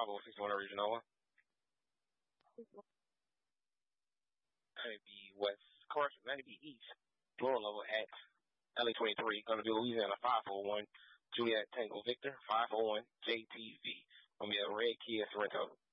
Bravo 61 original one. That'd be West. Of course, that'd be East. Floor level at LA 23. Gonna be Louisiana 541. Juliet Tango Victor 541 JTV. Gonna be a Red Kia Sorrento.